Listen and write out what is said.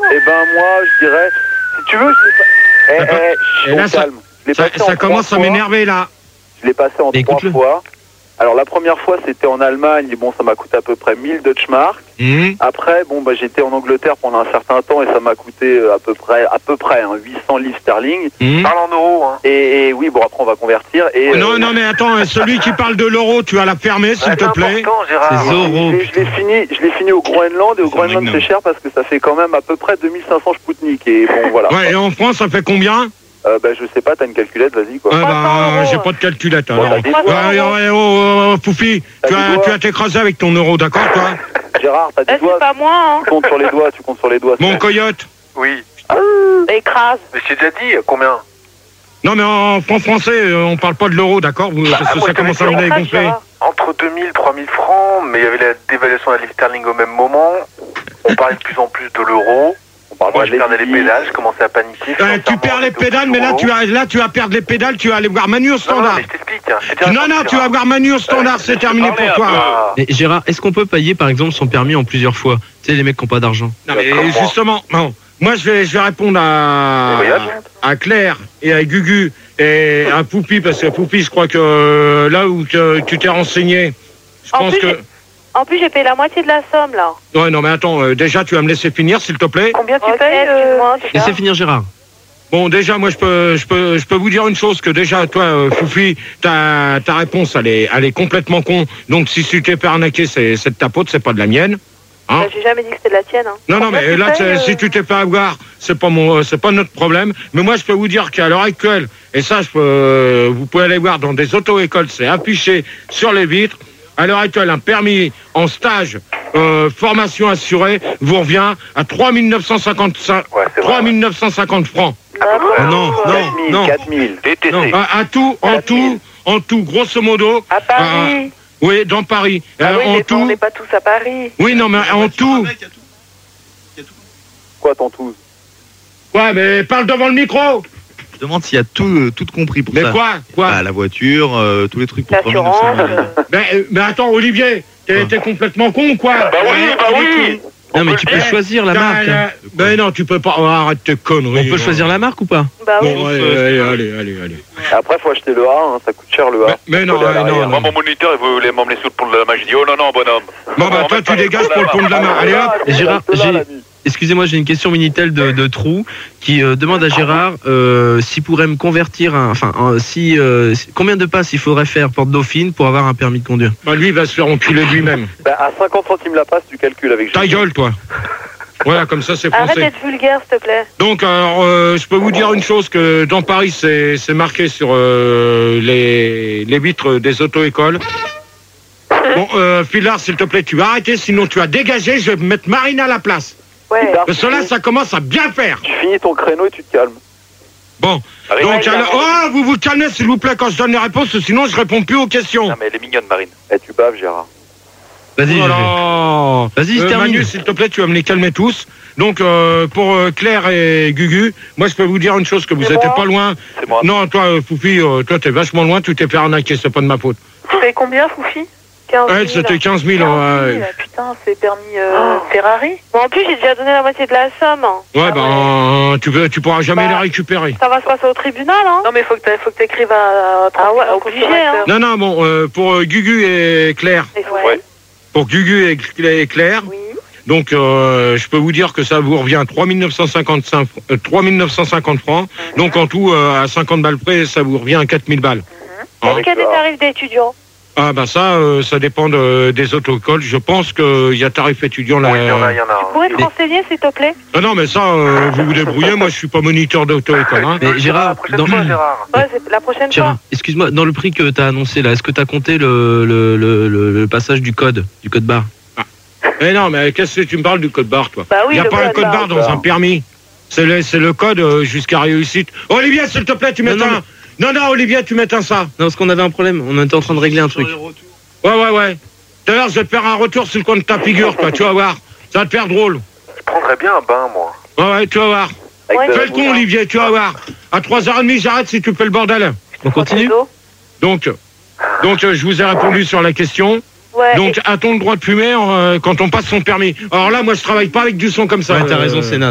Eh ben moi, je dirais, si tu veux, je l'ai pas... Et là, ça commence à m'énerver, là. Je l'ai passé en 3 fois. Alors la première fois c'était en Allemagne, et bon ça m'a coûté à peu près 1000 Deutschmark. Après bon bah j'étais en Angleterre pendant un certain temps et ça m'a coûté à peu près 800 livres sterling. Parle en euros hein. Et oui bon après on va convertir et non mais attends, celui qui parle de l'euro, tu vas la fermer s'il te plaît. C'est euros. Je l'ai fini au Groenland et au Groenland c'est cher parce que ça fait quand même à peu près 2500 Spoutnik et bon voilà. Ouais, et en France ça fait combien? Bah je sais pas, t'as une calculette, vas-y quoi. Ouais, bah j'ai pas de calculette alors. Foufi, tu vas t'écraser avec ton euro, d'accord toi? Gérard, t'as des doigts. C'est pas moi hein. Tu comptes sur les doigts. Mon coyote. Oui. Écrase. Mais j'ai déjà dit, combien? Non mais en franc français, on parle pas de l'euro, d'accord? Parce que ça commence à venir gonfler. Entre 2000 et 3000 francs, mais il y avait la dévaluation de la livre sterling au même moment. On parlait de plus en plus de l'euro. Moi, je perdais les pédales, je commençais à paniquer. Tu perds les pédales, mais là, tu vas perdre les pédales, tu vas aller voir Manu au standard. Non, mais je t'explique. Non, tu vas voir Manu au standard, c'est terminé pour toi. Mais Gérard, est-ce qu'on peut payer, par exemple, son permis en plusieurs fois? Tu sais, les mecs qui n'ont pas d'argent. Non, mais justement, non. Moi, je vais répondre à Claire et à Gugu et à Poupi, parce que Poupi, je crois que là où tu t'es renseigné, je pense que... En plus, j'ai payé la moitié de la somme, là. Ouais, non, mais attends, déjà, tu vas me laisser finir, s'il te plaît. Combien tu payes Laissez finir Gérard. Bon, déjà, moi, je peux vous dire une chose, que déjà, toi, Foufi, ta réponse, elle est complètement con. Donc, si tu t'es fait arnaquer, c'est de ta faute, c'est pas de la mienne. Hein? J'ai jamais dit que c'était de la tienne. Hein. Non, mais là, si tu t'es fait avoir, c'est pas notre problème. Mais moi, je peux vous dire qu'à l'heure actuelle, et ça, vous pouvez aller voir dans des auto-écoles, c'est affiché sur les vitres. À l'heure actuelle, un permis en stage, formation assurée, vous revient à 3 950 francs. Non. 4000. En tout, grosso modo. À Paris. Oui, dans Paris. En tout. On n'est pas tous à Paris. Oui, non, mais en tout. Quoi, ton tout? Ouais, mais parle devant le micro. Je demande s'il y a tout compris pour ça. Mais quoi Bah, la voiture, tous les trucs pour 3900. Mais attends, Olivier, t'es complètement con ou quoi? Bah oui. Non, mais tu peux choisir la marque. Ben non, tu peux pas. Arrête tes conneries. On peut choisir la marque ou pas? Bah oui. Bon, allez. Après, faut acheter le A, ça coûte cher le A. Mais non. Moi, mon moniteur, il voulait m'emmener sous le pont de la magie. Oh non, bonhomme. Bon, bah, toi, tu dégages pour le pont de la main. Allez, hop. Gérard, excusez-moi, j'ai une question Minitel de Trou qui demande à Gérard s'il pourrait me convertir, combien de passes il faudrait faire Porte Dauphine pour avoir un permis de conduire? Bah, lui, il va se faire enculer lui-même. Bah, à 50 centimes la passe, tu calcules avec... Ta gueule, toi. Voilà, comme ça, c'est Arrête français. d'être vulgaire, s'il te plaît. Donc, alors, je peux vous dire une chose, que dans Paris, c'est marqué sur les vitres des auto-écoles. Bon, Philard, s'il te plaît, tu vas arrêter, sinon tu vas dégager, je vais mettre Marine à la place. Ouais. Parce que là, ça commence à bien faire. Tu finis ton créneau et tu te calmes. Bon, donc, alors, vous vous calmez, s'il vous plaît, quand je donne les réponses, sinon je réponds plus aux questions. Non, mais elle est mignonne, Marine. Tu baves, Gérard. Vas-y, Vas-y, termine. Manu, s'il te plaît, tu vas me les calmer tous. Donc, pour Claire et Gugu, moi, je peux vous dire une chose, que vous n'étiez pas loin. C'est moi. Non, toi, Foufi, toi, t'es vachement loin, tu t'es fait arnaquer, c'est pas de ma faute. Tu payes combien, Foufi? 15 000. Elle, c'était 15 000. 15 000, putain, c'est permis Ferrari. Bon, en plus, j'ai déjà donné la moitié de la somme. Ouais, tu pourras jamais les récupérer. Ça va se passer au tribunal, hein. Non, mais faut que t'écrives à... Ah ouais, obligé, hein. Non, bon, pour Gugu et Claire. Ouais. Pour Gugu et Claire. Oui. Donc, je peux vous dire que ça vous revient 3 950 francs. Donc, en tout, à 50 balles près, ça vous revient à 4 000 balles. Est-ce qu'il y a des tarifs d'étudiants? Ah, bah ça dépend des auto-écoles. Je pense qu'il y a tarif étudiant là. Oui, il y en a. Tu pourrais te renseigner, s'il te plaît? Ah non, mais ça, vous vous débrouillez. Moi, je suis pas moniteur d'auto-école. Hein. Mais Gérard, Gérard. Ouais, c'est la prochaine fois. Excuse-moi, dans le prix que tu as annoncé là, est-ce que tu as compté le passage du code barre? Mais non, mais qu'est-ce que tu me parles du code barre, toi? Bah oui, il n'y a pas un code barre dans un permis. C'est le code jusqu'à réussite. Olivier, s'il te plaît, tu mets un... Non, Olivier, tu mets un ça. Non, parce qu'on avait un problème. On était en train de régler un truc. Ouais. Tout à l'heure, je vais te faire un retour sur le coin de ta figure, toi. Tu vas voir. Ça va te faire drôle. Je prendrais bien un bain, moi. Ouais, tu vas voir. Fais le con, Olivier, tu vas voir. À 3h30, j'arrête si tu fais le bordel. On continue? Donc, je vous ai répondu sur la question. Ouais. Donc, a-t-on le droit de fumer quand on passe son permis? Alors là, moi, je travaille pas avec du son comme ça. Ouais, t'as raison, c'est naze.